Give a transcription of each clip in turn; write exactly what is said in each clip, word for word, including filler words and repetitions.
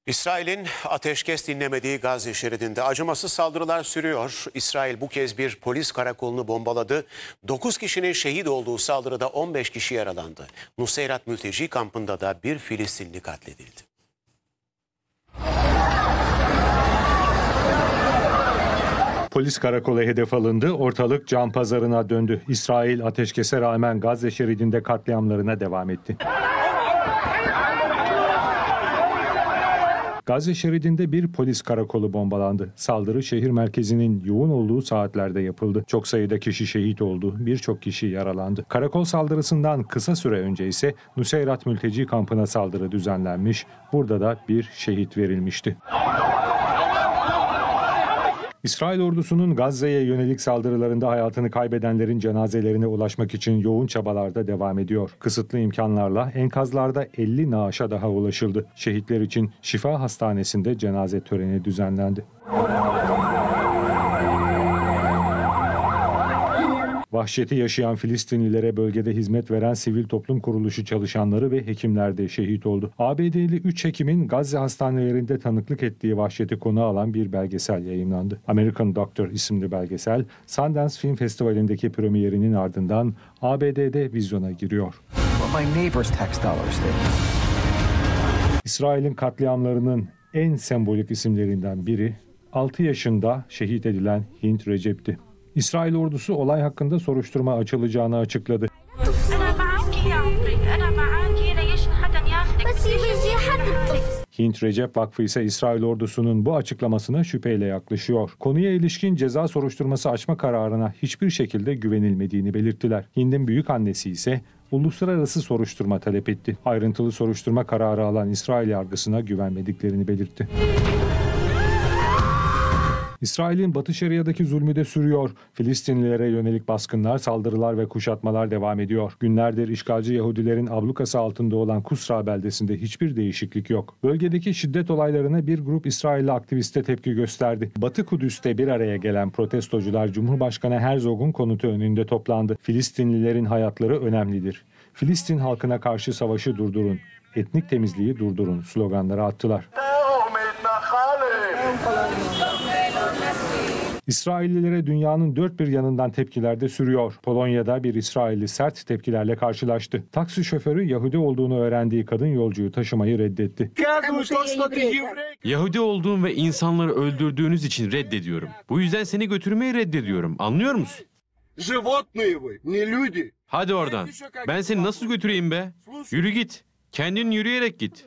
İsrail'in ateşkes dinlemediği Gazze şeridinde acımasız saldırılar sürüyor. İsrail bu kez bir polis karakolunu bombaladı. dokuz kişinin şehit olduğu saldırıda on beş kişi yaralandı. Nuseyrat mülteci kampında da bir Filistinli katledildi. Polis karakolu hedef alındı, ortalık can pazarına döndü. İsrail ateşkese rağmen Gazze şeridinde katliamlarına devam etti. Gazze şeridinde bir polis karakolu bombalandı. Saldırı şehir merkezinin yoğun olduğu saatlerde yapıldı. Çok sayıda kişi şehit oldu, birçok kişi yaralandı. Karakol saldırısından kısa süre önce ise Nuseyrat mülteci kampına saldırı düzenlenmiş. Burada da bir şehit verilmişti. İsrail ordusunun Gazze'ye yönelik saldırılarında hayatını kaybedenlerin cenazelerine ulaşmak için yoğun çabalarda devam ediyor. Kısıtlı imkanlarla enkazlarda elli naaşa daha ulaşıldı. Şehitler için Şifa Hastanesi'nde cenaze töreni düzenlendi. Vahşeti yaşayan Filistinlilere bölgede hizmet veren sivil toplum kuruluşu çalışanları ve hekimler de şehit oldu. A B D'li üç hekimin Gazze hastanelerinde tanıklık ettiği vahşeti konu alan bir belgesel yayımlandı. American Doctor isimli belgesel, Sundance Film Festivali'ndeki premierinin ardından A B D'de vizyona giriyor. İsrail'in katliamlarının en sembolik isimlerinden biri, altı yaşında şehit edilen Hint Recep'ti. İsrail ordusu olay hakkında soruşturma açılacağını açıkladı. Hint Recep Vakfı ise İsrail ordusunun bu açıklamasına şüpheyle yaklaşıyor. Konuya ilişkin ceza soruşturması açma kararına hiçbir şekilde güvenilmediğini belirttiler. Hind'in büyükannesi ise uluslararası soruşturma talep etti. Ayrıntılı soruşturma kararı alan İsrail yargısına güvenmediklerini belirtti. İsrail'in Batı Şeria'daki zulmü de sürüyor. Filistinlilere yönelik baskınlar, saldırılar ve kuşatmalar devam ediyor. Günlerdir işgalci Yahudilerin ablukası altında olan Kusra beldesinde hiçbir değişiklik yok. Bölgedeki şiddet olaylarına bir grup İsrailli aktiviste tepki gösterdi. Batı Kudüs'te bir araya gelen protestocular Cumhurbaşkanı Herzog'un konutu önünde toplandı. Filistinlilerin hayatları önemlidir. Filistin halkına karşı savaşı durdurun. Etnik temizliği durdurun sloganları attılar. İsraillilere dünyanın dört bir yanından tepkiler de sürüyor. Polonya'da bir İsrailli sert tepkilerle karşılaştı. Taksi şoförü Yahudi olduğunu öğrendiği kadın yolcuyu taşımayı reddetti. Yahudi olduğum ve insanları öldürdüğünüz için reddediyorum. Bu yüzden seni götürmeyi reddediyorum. Anlıyor musun? Hadi oradan. Ben seni nasıl götüreyim be? Yürü git. Kendin yürüyerek git.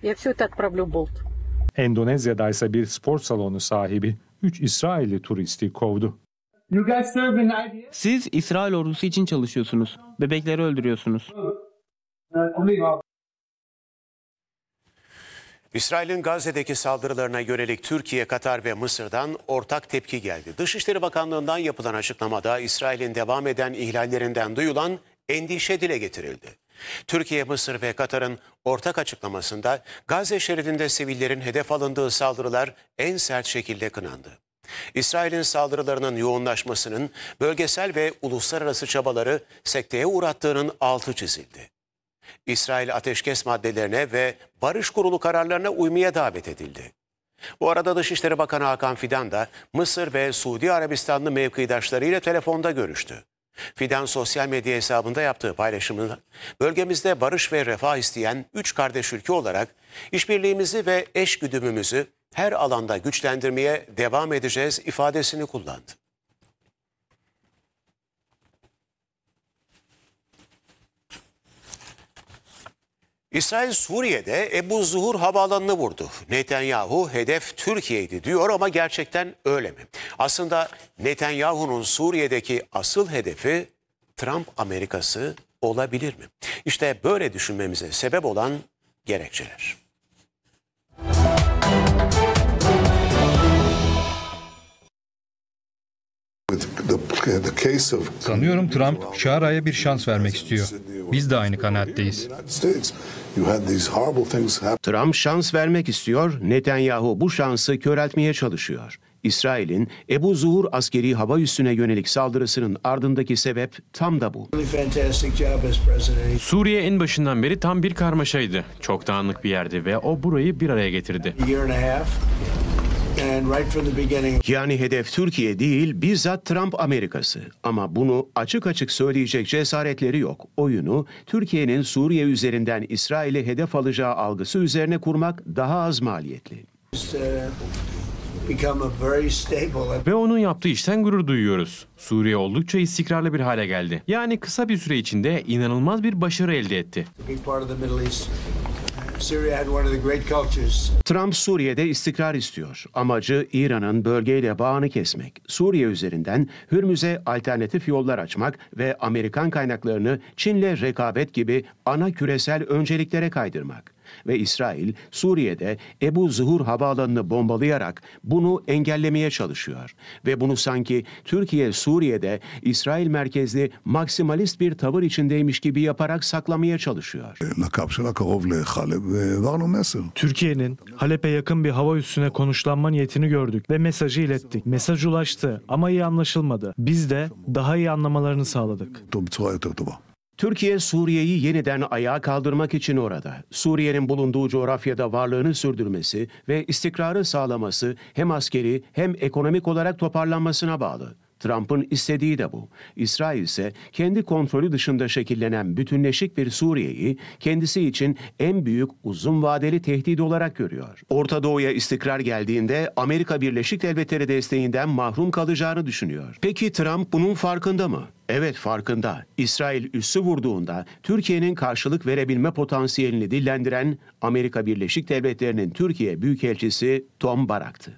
Endonezya'da ise bir spor salonu sahibi üç İsrailli turisti kovdu. Siz İsrail ordusu için çalışıyorsunuz. Bebekleri öldürüyorsunuz. İsrail'in Gazze'deki saldırılarına yönelik Türkiye, Katar ve Mısır'dan ortak tepki geldi. Dışişleri Bakanlığı'ndan yapılan açıklamada İsrail'in devam eden ihlallerinden duyulan endişe dile getirildi. Türkiye, Mısır ve Katar'ın ortak açıklamasında Gazze şeridinde sivillerin hedef alındığı saldırılar en sert şekilde kınandı. İsrail'in saldırılarının yoğunlaşmasının bölgesel ve uluslararası çabaları sekteye uğrattığının altı çizildi. İsrail ateşkes maddelerine ve barış kurulu kararlarına uymaya davet edildi. Bu arada Dışişleri Bakanı Hakan Fidan da Mısır ve Suudi Arabistanlı mevkidaşlarıyla telefonda görüştü. Fidan sosyal medya hesabında yaptığı paylaşımında bölgemizde barış ve refah isteyen üç kardeş ülke olarak işbirliğimizi ve eşgüdümümüzü her alanda güçlendirmeye devam edeceğiz ifadesini kullandı. İsrail Suriye'de Ebu Zuhur havaalanını vurdu. Netanyahu hedef Türkiye'ydi diyor ama gerçekten öyle mi? Aslında Netanyahu'nun Suriye'deki asıl hedefi Trump Amerikası olabilir mi? İşte böyle düşünmemize sebep olan gerekçeler. Sanıyorum Trump Şara'ya bir şans vermek istiyor. Biz de aynı kanaatteyiz. Trump şans vermek istiyor, Netanyahu bu şansı köreltmeye çalışıyor. İsrail'in Ebu Zuhur askeri hava üssüne yönelik saldırısının ardındaki sebep tam da bu. Suriye en başından beri tam bir karmaşaydı. Çok dağınık bir yerdi ve o burayı bir araya getirdi. Yani hedef Türkiye değil, bizzat Trump Amerikası. Ama bunu açık açık söyleyecek cesaretleri yok. Oyunu Türkiye'nin Suriye üzerinden İsrail'i hedef alacağı algısı üzerine kurmak daha az maliyetli. Ve onun yaptığı işten gurur duyuyoruz. Suriye oldukça istikrarlı bir hale geldi. Yani kısa bir süre içinde inanılmaz bir başarı elde etti. Trump Suriye'de istikrar istiyor. Amacı İran'ın bölgeyle bağını kesmek. Suriye üzerinden Hürmüz'e alternatif yollar açmak ve Amerikan kaynaklarını Çin'le rekabet gibi ana küresel önceliklere kaydırmak. Ve İsrail, Suriye'de Ebu Zuhur havaalanını bombalayarak bunu engellemeye çalışıyor. Ve bunu sanki Türkiye, Suriye'de İsrail merkezli maksimalist bir tavır içindeymiş gibi yaparak saklamaya çalışıyor. Türkiye'nin Halep'e yakın bir hava üssüne konuşlanma niyetini gördük ve mesajı ilettik. Mesaj ulaştı ama iyi anlaşılmadı. Biz de daha iyi anlamalarını sağladık. Türkiye, Suriye'yi yeniden ayağa kaldırmak için orada. Suriye'nin bulunduğu coğrafyada varlığını sürdürmesi ve istikrarı sağlaması hem askeri hem ekonomik olarak toparlanmasına bağlı. Trump'ın istediği de bu. İsrail ise kendi kontrolü dışında şekillenen bütünleşik bir Suriye'yi kendisi için en büyük uzun vadeli tehdit olarak görüyor. Orta Doğu'ya istikrar geldiğinde Amerika Birleşik Devletleri desteğinden mahrum kalacağını düşünüyor. Peki Trump bunun farkında mı? Evet, farkında. İsrail üssü vurduğunda Türkiye'nin karşılık verebilme potansiyelini dillendiren Amerika Birleşik Devletleri'nin Türkiye Büyükelçisi Tom Barak'tı.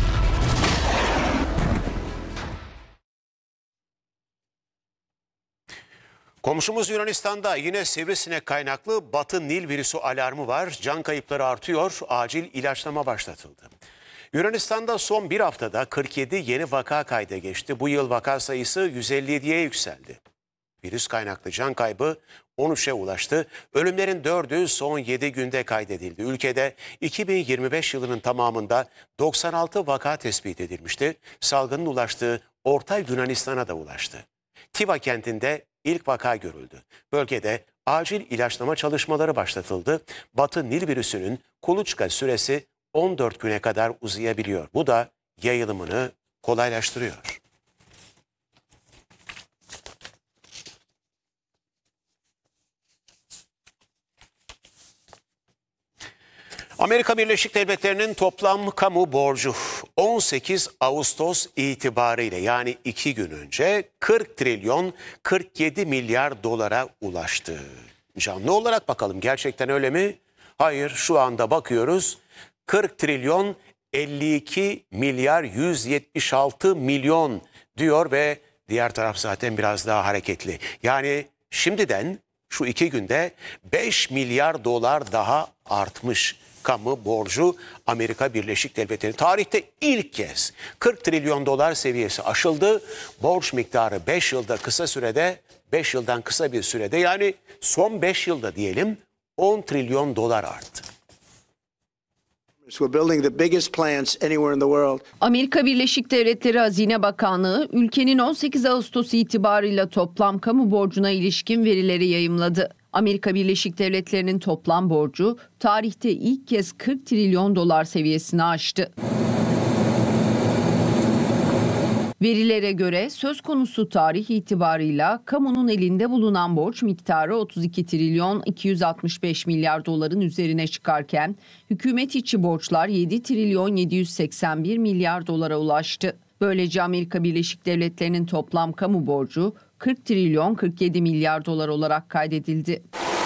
Komşumuz Yunanistan'da yine sivrisinek kaynaklı Batı Nil virüsü alarmı var. Can kayıpları artıyor, acil ilaçlama başlatıldı. Yunanistan'da son bir haftada kırk yedi yeni vaka kayda geçti. Bu yıl vaka sayısı yüz elli yediye yükseldi. Virüs kaynaklı can kaybı on üçe ulaştı. Ölümlerin dördü son yedi günde kaydedildi. Ülkede iki bin yirmi beş yılının tamamında doksan altı vaka tespit edilmişti. Salgının ulaştığı Orta Yunanistan'a da ulaştı. Tiva kentinde ilk vaka görüldü. Bölgede acil ilaçlama çalışmaları başlatıldı. Batı Nil virüsünün kuluçka süresi on dört güne kadar uzayabiliyor. Bu da yayılımını kolaylaştırıyor. Amerika Birleşik Devletleri'nin toplam kamu borcu on sekiz Ağustos itibariyle, yani iki gün önce kırk trilyon kırk yedi milyar dolara ulaştı. Canlı olarak bakalım, gerçekten öyle mi? Hayır, şu anda bakıyoruz kırk trilyon elli iki milyar yüz yetmiş altı milyon diyor ve diğer taraf zaten biraz daha hareketli. Yani şimdiden şu iki günde beş milyar dolar daha artmış kamu borcu Amerika Birleşik Devletleri. Tarihte ilk kez kırk trilyon dolar seviyesi aşıldı. Borç miktarı beş yılda kısa sürede, beş yıldan kısa bir sürede, yani son beş yılda diyelim on trilyon dolar arttı. Amerika Birleşik Devletleri Hazine Bakanlığı ülkenin on sekiz Ağustos itibarıyla toplam kamu borcuna ilişkin verileri yayımladı. Amerika Birleşik Devletleri'nin toplam borcu tarihte ilk kez kırk trilyon dolar seviyesini aştı. Verilere göre söz konusu tarih itibarıyla kamunun elinde bulunan borç miktarı otuz iki trilyon iki yüz altmış beş milyar doların üzerine çıkarken hükümet içi borçlar yedi trilyon yedi yüz seksen bir milyar dolara ulaştı. Böylece Amerika Birleşik Devletleri'nin toplam kamu borcu kırk trilyon kırk yedi milyar dolar olarak kaydedildi.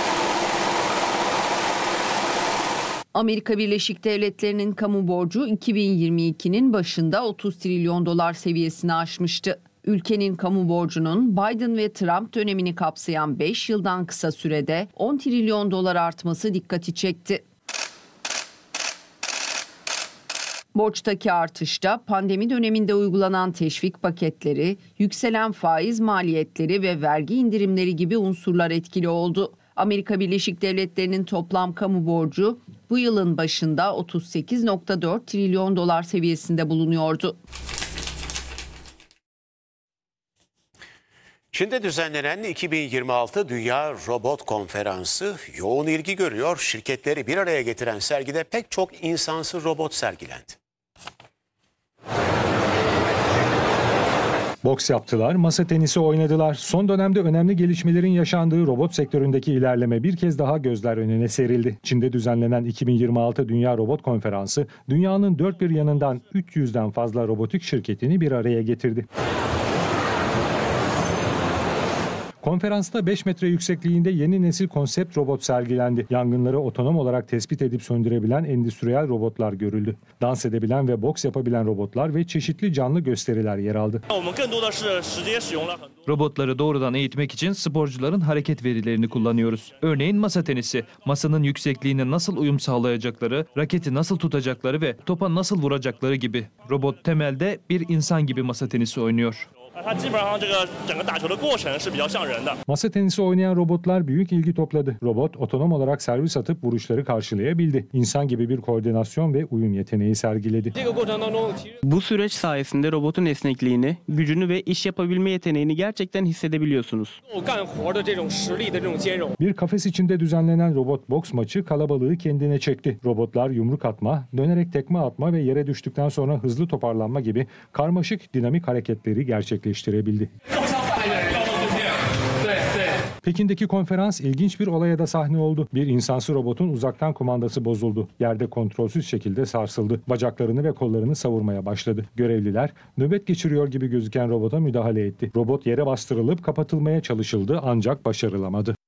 Amerika Birleşik Devletleri'nin kamu borcu iki bin yirmi ikinin başında otuz trilyon dolar seviyesini aşmıştı. Ülkenin kamu borcunun Biden ve Trump dönemini kapsayan beş yıldan kısa sürede on trilyon dolar artması dikkati çekti. Borçtaki artışta pandemi döneminde uygulanan teşvik paketleri, yükselen faiz maliyetleri ve vergi indirimleri gibi unsurlar etkili oldu. Amerika Birleşik Devletleri'nin toplam kamu borcu bu yılın başında otuz sekiz virgül dört trilyon dolar seviyesinde bulunuyordu. Çin'de düzenlenen iki bin yirmi altı Dünya Robot Konferansı yoğun ilgi görüyor. Şirketleri bir araya getiren sergide pek çok insansız robot sergilendi. Boks yaptılar, masa tenisi oynadılar. Son dönemde önemli gelişmelerin yaşandığı robot sektöründeki ilerleme bir kez daha gözler önüne serildi. Çin'de düzenlenen iki bin yirmi altı Dünya Robot Konferansı, dünyanın dört bir yanından üç yüzden fazla robotik şirketini bir araya getirdi. Konferansta beş metre yüksekliğinde yeni nesil konsept robot sergilendi. Yangınları otonom olarak tespit edip söndürebilen endüstriyel robotlar görüldü. Dans edebilen ve boks yapabilen robotlar ve çeşitli canlı gösteriler yer aldı. Robotları doğrudan eğitmek için sporcuların hareket verilerini kullanıyoruz. Örneğin masa tenisi, masanın yüksekliğine nasıl uyum sağlayacakları, raketi nasıl tutacakları ve topa nasıl vuracakları gibi. Robot temelde bir insan gibi masa tenisi oynuyor. Masa tenisi oynayan robotlar büyük ilgi topladı. Robot otonom olarak servis atıp vuruşları karşılayabildi. İnsan gibi bir koordinasyon ve uyum yeteneği sergiledi. Bu süreç sayesinde robotun esnekliğini, gücünü ve iş yapabilme yeteneğini gerçekten hissedebiliyorsunuz. Bir kafes içinde düzenlenen robot boks maçı kalabalığı kendine çekti. Robotlar yumruk atma, dönerek tekme atma ve yere düştükten sonra hızlı toparlanma gibi karmaşık dinamik hareketleri gerçekleştirebildi. Pekin'deki konferans ilginç bir olaya da sahne oldu. Bir insansı robotun uzaktan kumandası bozuldu. Yerde kontrolsüz şekilde sarsıldı. Bacaklarını ve kollarını savurmaya başladı. Görevliler nöbet geçiriyor gibi gözüken robota müdahale etti. Robot yere bastırılıp kapatılmaya çalışıldı ancak başarılamadı.